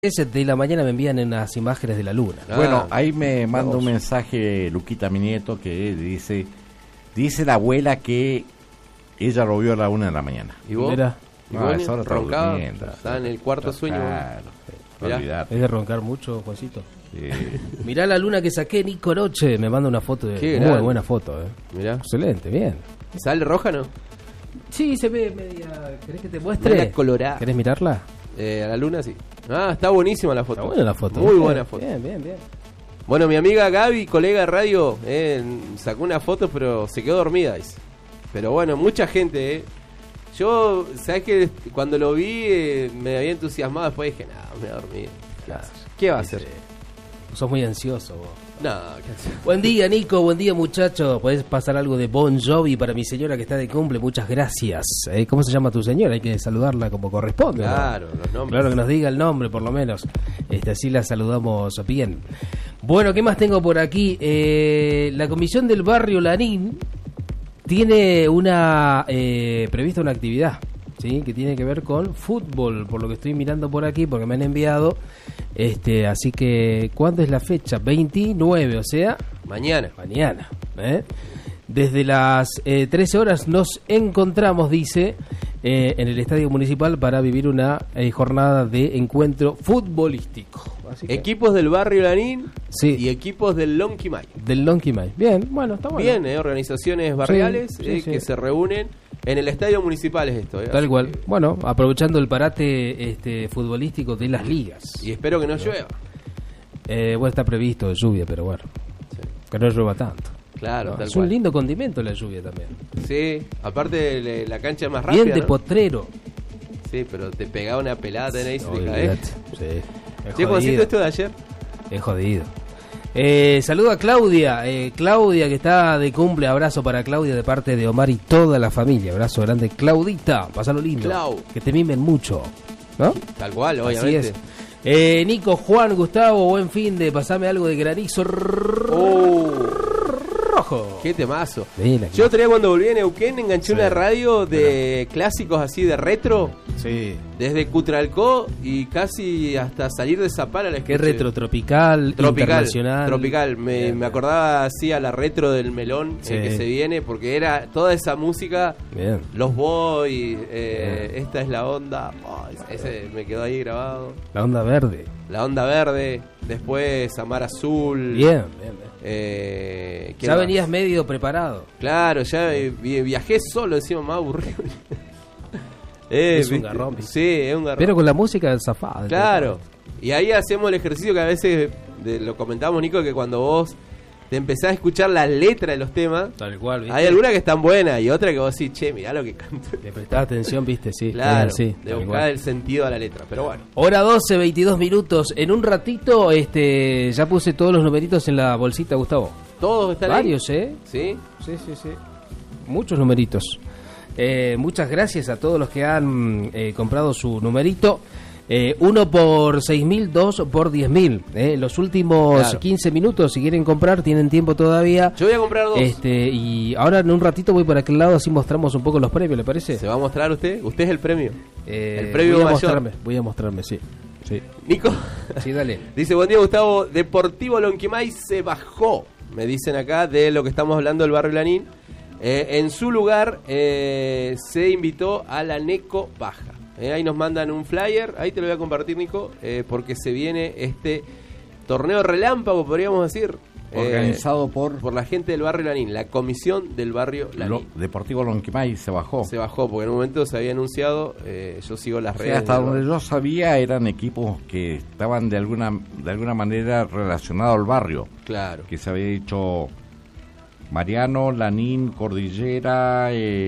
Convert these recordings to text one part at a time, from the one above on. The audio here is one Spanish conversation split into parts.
de la mañana me envían unas imágenes de la luna. Bueno, ahí me manda un mensaje Luquita, mi nieto, que dice la abuela que ella lo vio a la 1 de la mañana. ¿Y vos? Mira, No, es hora roncaba, está en el cuarto sueño. Claro, olvidate. es de roncar mucho, Juancito. Sí. Mirá la luna que saqué, Nico Noche. Me manda una foto, Qué muy grande. buena foto. Mirá. Excelente, bien. ¿Sale roja no? Sí, se ve media. ¿Querés que te Media muestre? colorada. ¿Querés mirarla? A la luna sí. Ah, está buenísima la foto. Está buena la foto. Muy buena foto. Bien, bien, bien. Bueno, mi amiga Gaby, colega de radio, sacó una foto, pero se quedó dormida, dice. Pero bueno, mucha gente, Yo, ¿sabes qué? Cuando lo vi, me había entusiasmado, después dije, no, me voy a dormir. Claro. ¿Qué va a hacer? Sos muy ansioso vos. No, ¿qué hacer? Buen día, Nico. Buen día, muchacho. ¿Podés pasar algo de Bon Jovi para mi señora que está de cumple? Muchas gracias. ¿Cómo se llama tu señora? Hay que saludarla como corresponde, ¿no? Claro, los nombres. Claro, que nos diga el nombre, por lo menos. Así la saludamos bien. Bueno, ¿qué más tengo por aquí? La comisión del barrio Lanín tiene prevista una actividad, ¿sí? Que tiene que ver con fútbol, por lo que estoy mirando por aquí, porque me han enviado. Así que, ¿cuándo es la fecha? 29, o sea... Mañana. Mañana, Desde las 13 horas nos encontramos, dice, en el Estadio Municipal para vivir una jornada de encuentro futbolístico. Así que, Equipos del barrio Lanín Sí. y equipos del Lonquimay. del Lonquimay. Bien, bueno, está bueno. Bien, organizaciones barriales Sí, que sí. se reúnen en el Estadio Municipal es esto. Tal Así cual. que- Bueno, aprovechando el parate futbolístico de las ligas. Y espero que no llueva. Bueno, está previsto lluvia, pero bueno, Sí. que no llueva tanto. Claro, ¿No? tal Es cual. un lindo condimento la lluvia también. Sí, aparte la cancha es más rápida, Bien de ¿no? potrero. Sí, pero te pegaba una pelada, tenés ahí, se te Olvídate. cae. Sí. Es Che, Juancito, jodido. esto de ayer. Es jodido. Saludo a Claudia. Claudia, que está de cumple. Abrazo para Claudia de parte de Omar y toda la familia. Abrazo grande. Claudita, pasalo lindo. Clau. Que te mimen mucho. ¿No? Tal cual, Así obviamente. es. Nico, Juan, Gustavo, buen fin de. Pasame algo de granizo rojo. Qué temazo. Mira, Yo otro día cuando volví a Neuquén enganché Sí. una radio de clásicos así de retro, sí. desde Cutralcó y casi hasta salir de Zapala la Qué escuché. retro, tropical, internacional. Tropical. Bien, Me acordaba así a la retro del melón Sí. que se viene, porque era toda esa música, Bien. los boys, esta es la onda. Oh, ese me quedó ahí grabado. La onda verde. La onda verde, después Amar Azul. Bien, bien, bien. ¿qué Ya más? venías medio preparado. Claro, ya viajé solo, encima más aburrido. Es un ¿viste? garrón, ¿viste? Sí, es un garrón. Pero con la música zafada. Claro. Y ahí hacemos el ejercicio que a veces, lo comentábamos, Nico, que cuando vos te empezás a escuchar la letra de los temas, Tal cual, ¿viste? hay algunas que están buenas y otras que vos decís, che, mirá lo que canto. Le prestás atención, viste, sí. Claro, sí, de tal buscar cual. el sentido a la letra, pero bueno. Hora 12, 22 minutos. En un ratito, ya puse todos los numeritos en la bolsita, Gustavo. Todos están Varios, ahí. ¿Sí? Sí, sí, sí. Muchos numeritos. Muchas gracias a todos los que han comprado su numerito. 1 por 6.000, 2 por 10.000. Los últimos Claro. 15 minutos, si quieren comprar, tienen tiempo todavía. Yo voy a comprar dos. Y ahora en un ratito voy para aquel lado, así mostramos un poco los premios, ¿le parece? ¿Se va a mostrar usted? Usted es el premio. el Voy premio a mayor. mostrarme, sí. Sí, Nico. sí, dale. Dice, buen día Gustavo, Deportivo Lonquimay se bajó, me dicen acá, de lo que estamos hablando del barrio Lanín. En su lugar se invitó a la Neco Baja. Ahí nos mandan un flyer, ahí te lo voy a compartir, Nico, porque se viene este torneo relámpago, podríamos decir. Organizado por la gente del barrio Lanín, la comisión del barrio Lanín. Deportivo Lonquimay, se bajó. Se bajó, porque en un momento se había anunciado, yo sigo las O sea, redes. hasta del donde barrio. yo sabía eran equipos que estaban de alguna manera relacionados al barrio, Claro. que se había dicho Mariano, Lanín, Cordillera,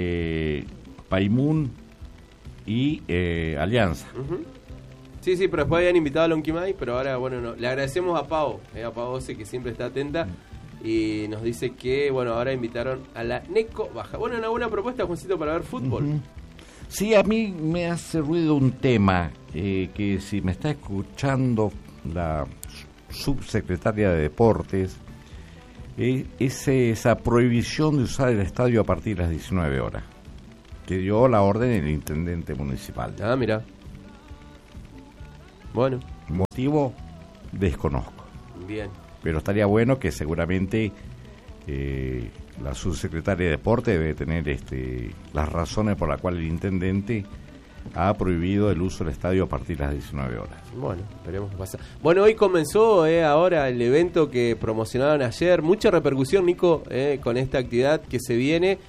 Paimún y Alianza. Ujú. Sí, sí, pero después habían invitado a Lonquimay, pero ahora, bueno, no. Le agradecemos a Pau Ose, que siempre está atenta, y nos dice que, bueno, ahora invitaron a la Neco Baja. Bueno, una buena propuesta, Juancito, para ver fútbol. Ujú. Sí, a mí me hace ruido un tema que si me está escuchando la subsecretaria de Deportes, es esa prohibición de usar el estadio a partir de las 19 horas, que dio la orden el intendente municipal. Ah, mira. Bueno, Motivo, desconozco. Bien. Pero estaría bueno que seguramente la subsecretaria de Deporte debe tener las razones por las cuales el intendente ha prohibido el uso del estadio a partir de las 19 horas. Bueno, esperemos qué pasa. Bueno, hoy comenzó ahora el evento que promocionaron ayer. Mucha repercusión, Nico, con esta actividad que se viene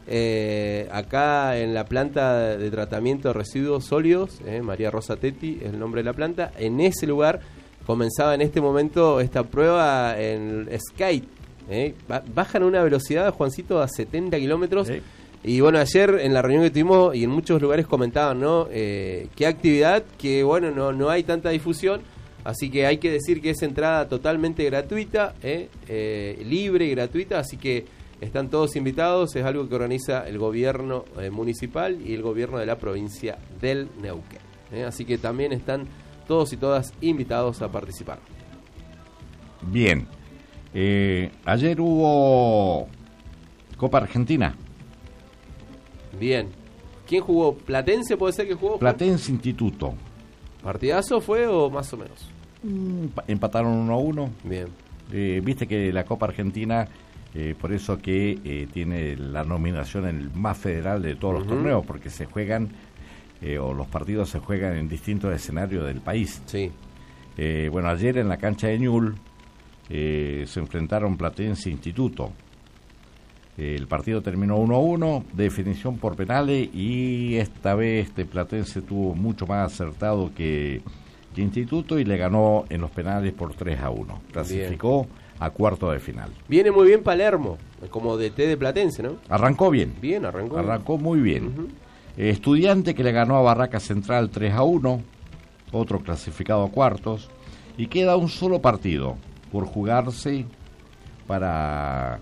acá en la planta de tratamiento de residuos sólidos. María Rosa Tetti es el nombre de la planta. En ese lugar comenzaba en este momento esta prueba en skate. Bajan a una velocidad, Juancito, a 70 kilómetros. Y bueno, ayer en la reunión que tuvimos y en muchos lugares comentaban, ¿no? Qué actividad, que bueno, no hay tanta difusión, así que hay que decir que es entrada totalmente gratuita, libre y gratuita, así que están todos invitados, es algo que organiza el gobierno municipal y el gobierno de la provincia del Neuquén. Así que también están todos y todas invitados a participar. Bien, ayer hubo Copa Argentina. Bien. ¿Quién jugó? ¿Platense puede ser que jugó? Platense Instituto. ¿Partidazo fue o más o menos? Empataron 1-1. Bien. Viste que la Copa Argentina, por eso que tiene la nominación en el más federal de todos los torneos, porque se juegan, o los partidos se juegan en distintos escenarios del país. Sí. Bueno, ayer en la cancha de Ñul se enfrentaron Platense Instituto. El partido terminó 1-1, definición por penales, y esta vez Platense tuvo mucho más acertado que Instituto y le ganó en los penales por 3-1. Clasificó a cuartos de final. Viene muy bien Palermo, como DT de Platense, ¿no? Arrancó bien. Bien, arrancó. Arrancó muy bien. Estudiante que le ganó a Barraca Central 3-1, otro clasificado a cuartos, y queda un solo partido por jugarse para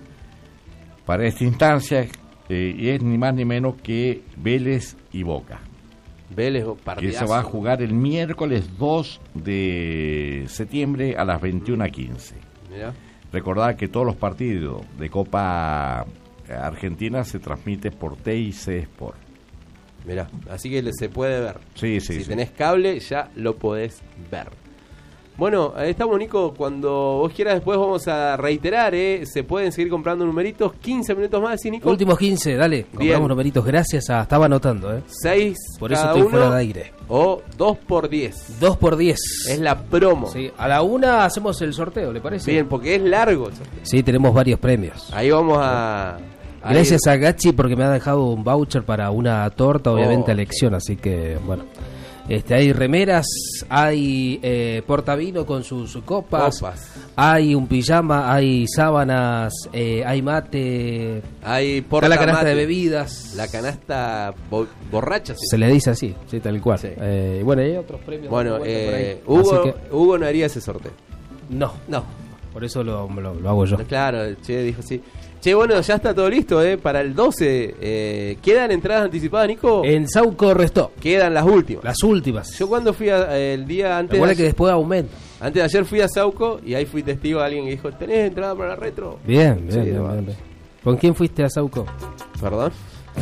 esta instancia, y es ni más ni menos que Vélez y Boca. Vélez, que se va a jugar el miércoles 2 de septiembre a las 21:15. Mirá. Recordad que todos los partidos de Copa Argentina se transmiten por TIC Sport. Mirá, así que se puede ver. Sí, si tenés cable ya lo podés ver. Bueno, estamos, Nico, cuando vos quieras después vamos a reiterar, se pueden seguir comprando numeritos, 15 minutos más, ¿sí, Nico? Últimos 15, dale, compramos numeritos, gracias, estaba anotando, 6 por eso estoy fuera de aire. O 2x10. 2x10. Es la promo. Sí, a la 1 hacemos el sorteo, ¿le parece? Bien, porque es largo el sorteo. Sí, tenemos varios premios. Ahí vamos a... Gracias a Gachi porque me ha dejado un voucher para una torta, obviamente a elección, así que, bueno... hay remeras, hay portavino con sus copas, hay un pijama, hay sábanas, hay mate, hay la canasta de bebidas. La canasta borracha. ¿Sí? Se le dice así, sí, tal cual. Sí. Bueno, hay otros premios. Bueno, Hugo no haría ese sorteo. No, por eso lo hago yo. Claro, Che dijo así. Che, bueno, ya está todo listo, para el 12. ¿Quedan entradas anticipadas, Nico? En Sauco Restó. Quedan las últimas. Las últimas. Yo cuando fui el día antes... Recuerda que después aumenta. Antes de ayer fui a Sauco y ahí fui testigo de alguien que dijo, ¿tenés entrada para la retro? Bien. ¿Con quién fuiste a Sauco? ¿Perdón?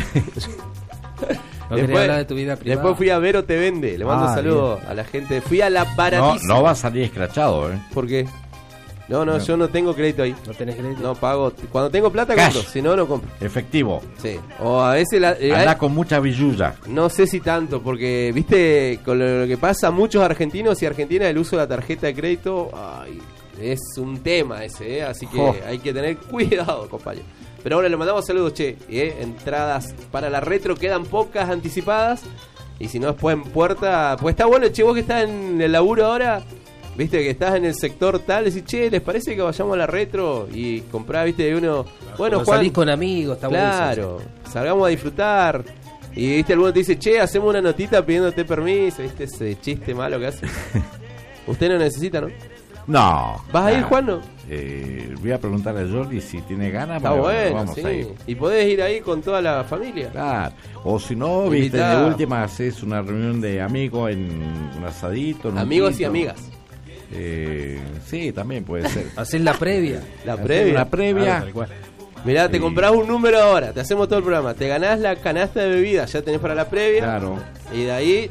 No quería hablar de tu vida privada. Después fui a Vero Te Vende. Le mando un saludo a la gente. Fui a la baratísima. No va a salir escrachado, ¿Por qué? No, yo no tengo crédito ahí. ¿No tenés crédito? No pago. Cuando tengo plata Cash. compro, si no, no compro. Efectivo. Sí. O a veces... Anda con mucha billulla. No sé si tanto, porque, viste, con lo que pasa, muchos argentinos y argentinas, el uso de la tarjeta de crédito, es un tema ese, así que hay que tener cuidado, compañero. Pero ahora le mandamos saludos, che. Entradas para la retro, quedan pocas anticipadas. Y si no, después en puerta... Pues está bueno, che, vos que estás en el laburo ahora... Viste que estás en el sector tal, decís, che, ¿les parece que vayamos a la retro? Y comprar, viste, uno... Bueno, Juan, salís con amigos, está bueno. Claro, salgamos a disfrutar. Y viste, alguno te dice, che, hacemos una notita pidiéndote permiso, viste, ese chiste malo que hace. Usted no necesita, ¿no? No. ¿Vas a ir, Juan, no? Voy a preguntarle a Jordi si tiene ganas. Está bueno, vamos a ir. Y podés ir ahí con toda la familia. Claro. O si no, viste, de última haces una reunión de amigos en un asadito. Amigos y amigas. Sí, también puede ser. Hacer la previa. La previa. Mirá, te comprás un número ahora, te hacemos todo el programa, te ganás la canasta de bebidas, ya tenés para la previa. Claro. Y de ahí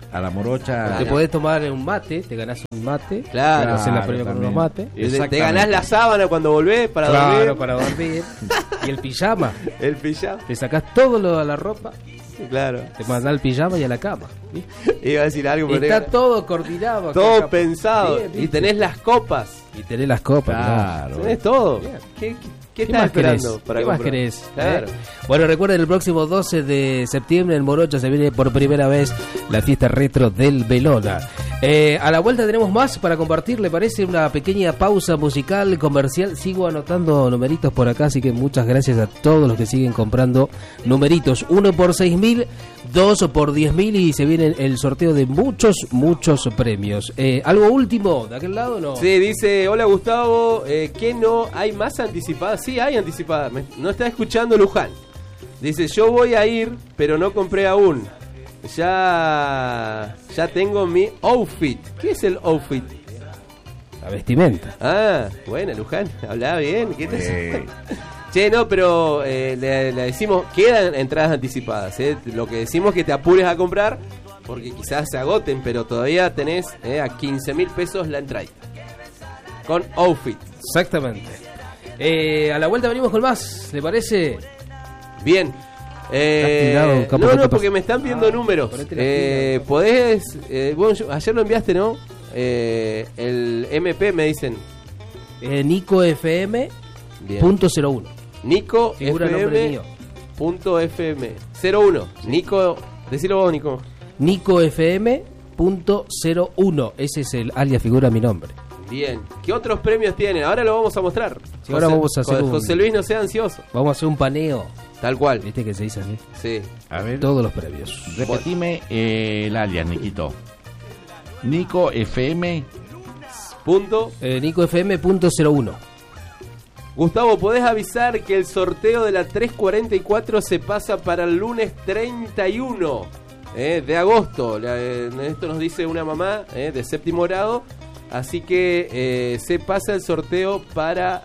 A la morocha. Te podés tomar un mate, te ganás un mate. Claro. Hacer la previa con también. unos mates. Te ganás la sábana cuando volvés para Claro, dormir. para dormir. Y el pijama. El pijama. Te sacás todo lo de la ropa, Claro. te mandás al pijama y a la cama. ¿Viste? Iba a decir algo, Y pero está todo coordinado. todo acá. pensado. Bien, Y ¿viste? tenés las copas. Y tenés las copas. Claro. Tenés todo. Bien. ¿Qué estás más esperando querés? para ¿Qué más comprar? querés? Claro. Bueno, recuerden, el próximo 12 de septiembre en Morocha se viene por primera vez la fiesta retro del Belona. A la vuelta tenemos más para compartir, ¿le parece? Una pequeña pausa musical, comercial. Sigo anotando numeritos por acá, así que muchas gracias a todos los que siguen comprando numeritos. 1 por 6.000, 2 por 10.000 y se viene el sorteo de muchos premios. ¿Algo último de aquel lado no? Sí, dice, hola Gustavo, ¿qué no hay más anticipadas? Sí, hay anticipadas. No está escuchando Luján. Dice, yo voy a ir, pero no compré aún. Ya tengo mi outfit. ¿Qué es el outfit? La vestimenta. Ah, bueno, Luján, hablaba bien. ¿Qué te Che, no, pero le decimos, quedan entradas anticipadas. Lo que decimos es que te apures a comprar, porque quizás se agoten, pero todavía tenés a 15.000 pesos la entrada. Con outfit. Exactamente. A la vuelta venimos con más, ¿le parece? Bien. tirado, capo, No, ¿qué te porque pasa? me están pidiendo números. ponete las pilas, Podés. Bueno, ayer lo enviaste, ¿no? El MP me dicen. Nico FM Bien. .01. Nico Figura nombre FM. mío. Punto FM 01. Nico. Decilo vos, Nico. Nico FM .01. Ese es el alias, figura mi nombre. Bien. ¿Qué otros premios tienen? Ahora lo vamos a mostrar. Sí, ahora vamos a hacer un- José Luis, no sea ansioso. Vamos a hacer un paneo. Tal cual. ¿Viste que se dice así? Sí. A ver, Todos los previos. repetime el alias, Niquito. Nico FM. Punto. Nico FM .01. Gustavo, ¿podés avisar que el sorteo de la 344 se pasa para el lunes 31 de agosto? Esto nos dice una mamá de séptimo grado. Así que se pasa el sorteo para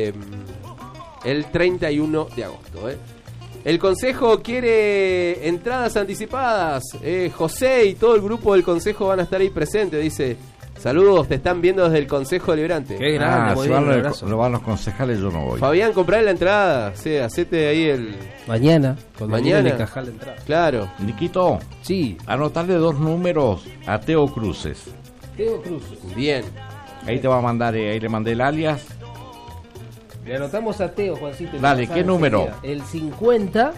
el 31 de agosto. El consejo quiere entradas anticipadas. José y todo el grupo del consejo van a estar ahí presentes. Dice, saludos, te están viendo desde el Consejo Deliberante. Qué grande, muy si bien, van un abrazo. lo van los concejales, yo no voy. Fabián, comprá la entrada. Sí, hacete ahí el... Mañana, cuando Mañana. viene a encajar la entrada. Claro. Niquito, Sí, anotarle 2 números a Teo Cruces. Teo Cruz. Bien. Ahí te va a mandar, ahí le mandé el alias. Le anotamos a Teo, Juancito. y Dale, lo ¿qué pasamos número? enseguida. El 50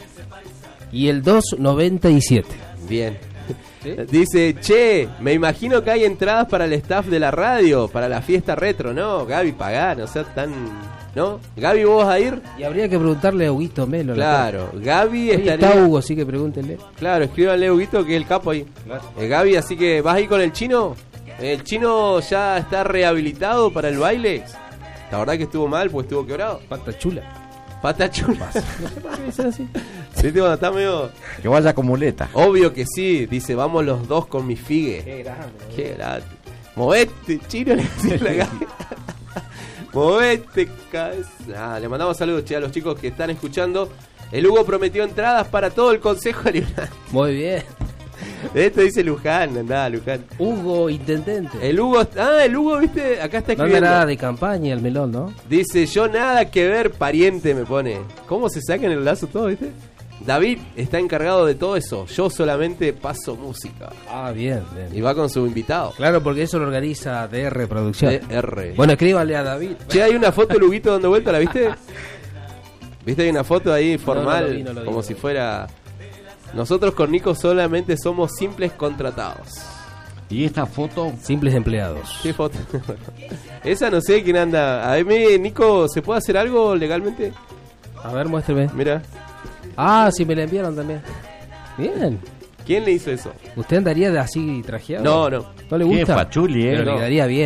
y el 297. Bien. ¿Sí? Dice, che, me imagino que hay entradas para el staff de la radio, para la fiesta retro, ¿no? Gaby, pagá, no sea tan... ¿No? Gaby, ¿vos vas a ir? Y habría que preguntarle a Huguito Melo. Claro, Gaby Ahí estaría... está Hugo, así que pregúntenle. Claro, escríbanle a Huguito, que es el capo ahí. Claro. Gaby, así que, ¿vas a ir con el chino? ¿El chino ya está rehabilitado para el baile? La verdad que estuvo mal, pues estuvo quebrado. Pata chula. Pata chula. No sé por qué dicen así. ¿Viste cuando está medio...? Que vaya con muleta. Obvio que sí, dice, vamos los dos con mi figue. Qué grande. Qué grande. Movete, chino, le decía la Gaby. Movete, cabeza. Le mandamos saludos, che, a los chicos que están escuchando. El Hugo prometió entradas para todo el Consejo Deliberante. Muy bien. Esto dice Luján, andá, Luján. Hugo, intendente. El Hugo, el Hugo, viste, acá está No anda escribiendo. nada de campaña el melón, ¿no? Dice, yo nada que ver, pariente, me pone. ¿Cómo se sacan el lazo todo, viste? David está encargado de todo eso. Yo solamente paso música. Ah, bien, bien. Y va con su invitado. Claro, porque eso lo organiza DR Producción. DR. Bueno, escríbanle a David. Che, hay una foto de Luguito dando vuelta, ¿la viste? ¿Viste? Hay una foto ahí formal, no lo vi, como no. si fuera... Nosotros con Nico solamente somos simples contratados. Y esta foto, Simples empleados. ¿Qué foto? Esa no sé quién anda. A mí, Nico, ¿se puede hacer algo legalmente? A ver, muéstreme. Mira, Ah, sí, me la enviaron también. Bien. ¿quién le hizo eso? ¿Usted andaría de así trajeado? No, no. ¿No le qué gusta? pachuli, Pero no. le quedaría bien.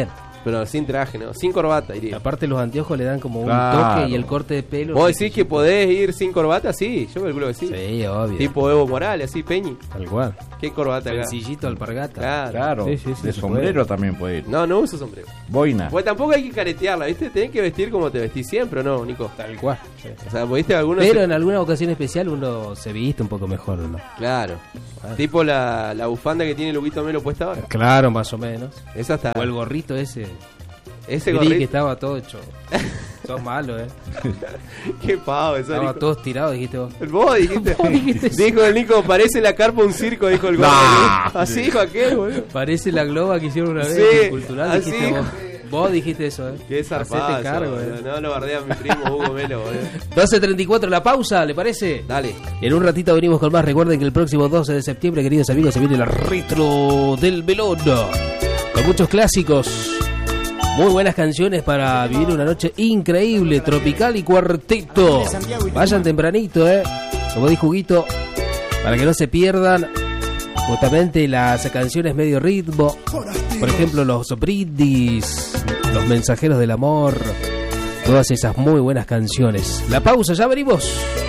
pero sin traje, ¿no? Sin corbata, iría. Aparte los anteojos le dan como un Claro. toque y el corte de pelo. ¿Vos decís que podés ir sin corbata? Sí, yo calculo que sí. Sí, obvio. Tipo Evo Morales, así, Peñi. Tal cual. ¿Qué corbata acá? Sencillito, alpargata. Claro. Claro, Sí, sí, sí, de se sombrero también puede ir. No uso sombrero. Boina. Pues tampoco hay que caretearla, ¿viste? Tenés que vestir como te vestís siempre, ¿o no, Nico? Tal cual. Sí. O sea, ¿viste algunos? Pero en alguna ocasión especial uno se viste un poco mejor, ¿no? Claro. Tipo la bufanda que tiene Luquito Melo puesta ahora. Claro, más o menos. Esa está. O el gorrito ese. Ese Gris que gorrito. estaba todo hecho. Sos malo, Qué pavo, eso. Estaba Nico. todos tirados, dijiste vos. Vos dijiste. Vos dijiste eso. Dijo el Nico, parece la carpa un circo, dijo el gordo. Nah. Así dijo aquel, boludo. Parece la globa que hicieron una vez Sí, en cultural, así. dijiste vos. Vos dijiste eso, Qué zarpado. Hacete cargo, boludo. No lo bardea mi primo Hugo Melo, boludo. 12:34, la pausa, ¿le parece? Dale. En un ratito venimos con más. Recuerden que el próximo 12 de septiembre, queridos amigos, se viene la retro del Velón. Con muchos clásicos. Muy buenas canciones para vivir una noche increíble, tropical y cuarteto. Vayan tempranito, como dijo Huguito, para que no se pierdan justamente las canciones medio ritmo. Por ejemplo, los brindis, los mensajeros del amor. Todas esas muy buenas canciones. La pausa, ya venimos.